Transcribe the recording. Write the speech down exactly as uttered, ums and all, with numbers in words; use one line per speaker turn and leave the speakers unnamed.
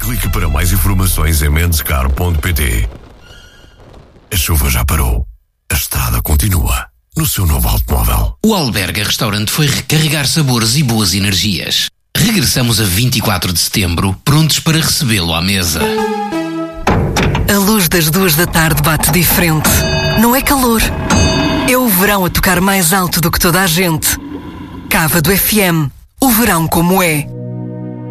Clique para mais informações em mendescar ponto pt. A chuva já parou. A estrada continua. No seu novo automóvel.
O Alberga Restaurante foi recarregar sabores e boas energias. Regressamos a vinte e quatro de setembro, prontos para recebê-lo à mesa.
A luz das duas da tarde bate diferente. Não é calor. É o verão a tocar mais alto do que toda a gente. Cava do F M. O verão como é.